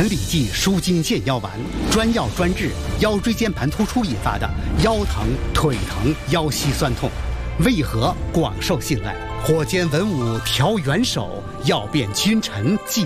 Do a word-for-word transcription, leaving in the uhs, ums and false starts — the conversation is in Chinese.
陈李济舒筋健腰丸，专药专治腰椎间盘突出引发的腰疼、腿疼、腰膝酸痛，为何广受信赖？火煎文武调元首，药变君臣济